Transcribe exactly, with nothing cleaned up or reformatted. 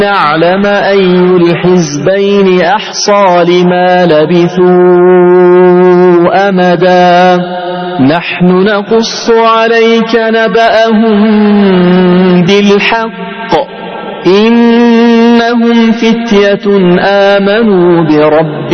نعلم أي الحزبين أحصى لما لبثوا أمدا نحن نقص عليك نبأهم بالحق إنهم فتية آمنوا بربهم